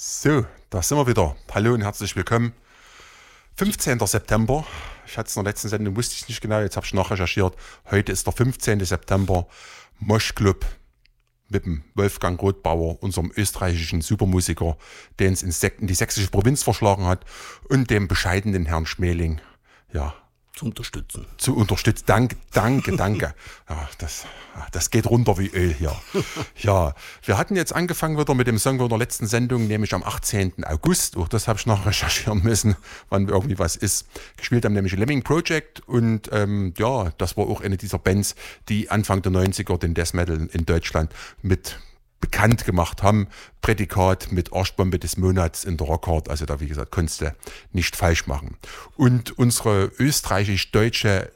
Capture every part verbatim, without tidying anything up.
So, da sind wir wieder. Hallo und herzlich willkommen. fünfzehnten September. Ich hatte es in der letzten Sendung, wusste ich nicht genau, jetzt habe ich nachrecherchiert. Heute ist der fünfzehnten September. Moschclub mit dem Wolfgang Rothbauer, unserem österreichischen Supermusiker, den es in, in die sächsische Provinz verschlagen hat, und dem bescheidenen Herrn Schmeling, ja, zu unterstützen. Zu unterstützen. Danke, danke, danke. Ja, das, das geht runter wie Öl hier. Ja, wir hatten jetzt angefangen wieder mit dem Song von der letzten Sendung, nämlich am achtzehnten August. Auch das habe ich noch recherchieren müssen, wann irgendwie was ist. Gespielt haben nämlich Lemming Project und ähm, ja, das war auch eine dieser Bands, die Anfang der neunziger den Death Metal in Deutschland mit bekannt gemacht haben. Prädikat mit Arschbombe des Monats in der Rockhard. Also da, wie gesagt, konntest du nicht falsch machen. Und unsere österreichisch-deutsche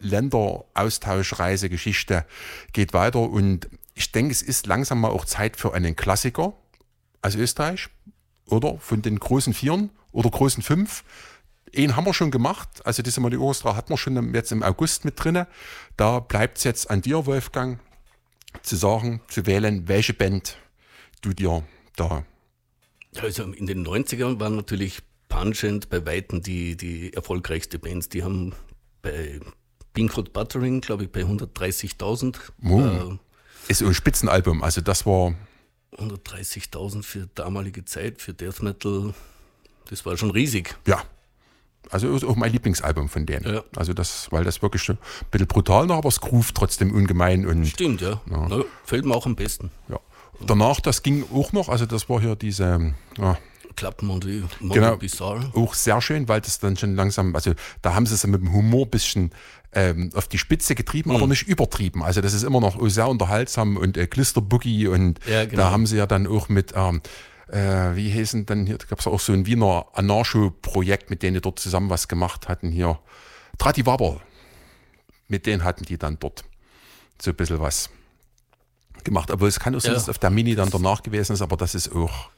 Länderaustauschreisegeschichte geht weiter. Und ich denke, es ist langsam mal auch Zeit für einen Klassiker aus Österreich. Oder von den großen Vieren oder großen Fünf. Einen haben wir schon gemacht. Also diese Mal die Orchestra hatten wir schon jetzt im August mit drin. Da bleibt es jetzt an dir, Wolfgang, zu sagen, zu wählen, welche Band du dir da... Also in den neunzigern waren natürlich Pungent bei Weitem die, die erfolgreichste Bands. Die haben bei Pinkford Buttering, glaube ich, bei hundertdreißigtausend. Oh, äh, ist ein Spitzenalbum, also das war... hundertdreißigtausend für damalige Zeit, für Death Metal, das war schon riesig. Ja, also ist auch mein Lieblingsalbum von denen. Ja. Also das, weil das wirklich ein bisschen brutal noch, aber es groovt trotzdem ungemein. Und, stimmt, ja. ja. Na, fällt mir auch am besten. Ja. Danach, das ging auch noch, also das war hier diese... Ja, Club Monty, Monty genau, Bizarre. Auch sehr schön, weil das dann schon langsam, also da haben sie es mit dem Humor ein bisschen ähm, auf die Spitze getrieben, mhm. aber nicht übertrieben. Also das ist immer noch sehr unterhaltsam und äh, Glisterboogie und ja, genau. Da haben sie ja dann auch mit, ähm, äh, wie hießen denn hier, da gab es auch so ein Wiener Anarcho-Projekt, mit denen die dort zusammen was gemacht hatten hier. Trati Waber, mit denen hatten die dann dort so ein bisschen was gemacht. Obwohl es kann auch sein, ja. dass es auf der Mini dann danach gewesen ist, aber das ist auch...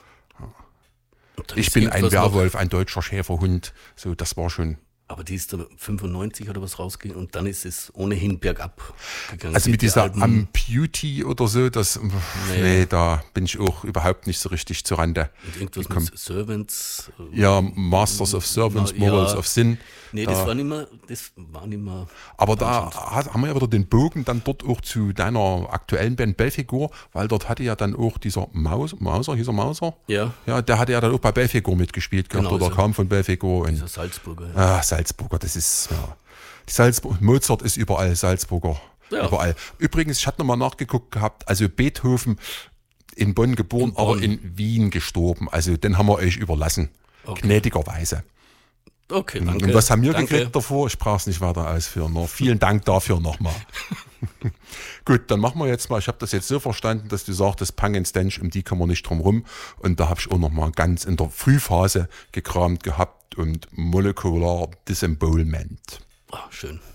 Ich bin ein Werwolf, noch, ein deutscher Schäferhund. So, das war schon. Aber die ist da fünfundneunzig oder was rausgegangen und dann ist es ohnehin bergab gegangen. Also mit dieser Amputee oder so, das, nee. nee, da bin ich auch überhaupt nicht so richtig zur Rande. Und irgendwas mit Servants. Ja, Masters of Servants, na, Morals ja. of Sin. Nee, da, das war nicht mehr, das war nicht mehr. Aber da hat, haben wir ja wieder den Bogen dann dort auch zu deiner aktuellen Band Belfigur, weil dort hatte ja dann auch dieser Maus, Mauser, hieß er Mauser? Ja. Ja, der hatte ja dann auch bei Belfigur mitgespielt gehabt, genau, oder so. Kam von Belfigur. Dieser Salzburger. Ja. Ah, Salzburger, das ist, ja. Die Salzburg, Mozart ist überall, Salzburger, ja. überall. Übrigens, ich hatte nochmal nachgeguckt gehabt, also Beethoven in Bonn geboren, in Bonn. aber in Wien gestorben. Also den haben wir euch überlassen, okay. gnädigerweise. Okay, danke. Und was haben wir danke. gekriegt davor? Ich brauche es nicht weiter ausführen. Nur vielen Dank dafür nochmal. Gut, dann machen wir jetzt mal, ich habe das jetzt so verstanden, dass du sagtest, Punk and Stench, um die kommen wir nicht drum rum. Und da habe ich auch nochmal ganz in der Frühphase gekramt gehabt und Molecular Disembowelment. Ah, schön.